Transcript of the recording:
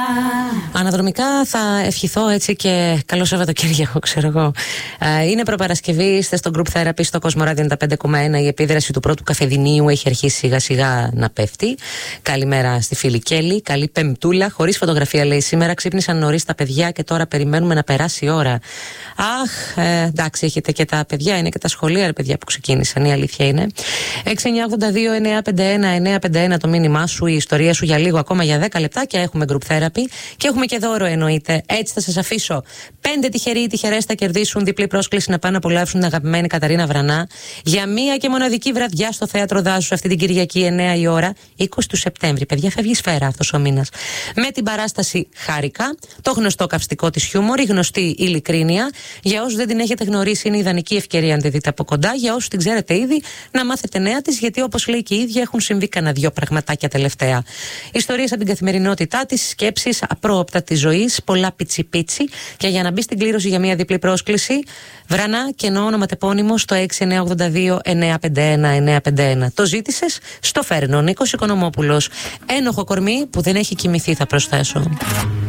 Αναδρομικά θα ευχηθώ έτσι και καλό Σαββατοκύριακο, ξέρω εγώ. Είναι προπαρασκευή, είστε στο Group Therapy στο Κοσμοράδιο 95,1. Η επίδραση του πρώτου καφεδινίου έχει αρχίσει σιγά σιγά να πέφτει. Καλημέρα στη φίλη Κέλλη. Καλή Πεμπτούλα. Χωρίς φωτογραφία, λέει σήμερα. Ξύπνησαν νωρίς τα παιδιά και τώρα περιμένουμε να περάσει η ώρα. Αχ, εντάξει, έχετε και τα παιδιά, είναι και τα σχολεία, ρε παιδιά που ξεκίνησαν. Η αλήθεια είναι. 6982-951-951 το μήνυμά σου, η ιστορία σου για λίγο, ακόμα για 10 λεπτάκια. Έχουμε Group Therapy και έχουμε και δώρο, εννοείται. Έτσι θα σας αφήσω. 5 τυχεροί ή τυχερές θα κερδίσουν διπλή πρόσκληση να πάνε να απολαύσουν την αγαπημένη Καταρίνα Βρανά για μία και μοναδική βραδιά στο Θέατρο Δάσους αυτή την Κυριακή 9 η ώρα, 20 του Σεπτέμβρη. Παιδιά, φεύγει σφαίρα αυτός ο μήνας. Με την παράσταση Χάρηκα, το γνωστό καυστικό της χιούμορ, η γνωστή ειλικρίνεια. Για όσους δεν την έχετε γνωρίσει, είναι ιδανική ευκαιρία αν τη δείτε από κοντά. Για όσους την ξέρετε ήδη, να μάθετε νέα της, γιατί όπως λέει και η ίδια, έχουν συμβεί κανένα 2 πραγματάκια τελευταία. Ιστορίες από την καθημερινότητά της, σκέψεις απρόοπτα της ζωής, πολλά πιτσι-πιτσι. Και για να μπει στην κλήρωση για μια διπλή πρόσκληση, Βρανά και εννοώ ονοματεπώνυμο στο 6982-951-951. Το ζήτησες, στο φέρνω. Νίκος Οικονομόπουλος. Ένοχο κορμί που δεν έχει κοιμηθεί, θα προσθέσω.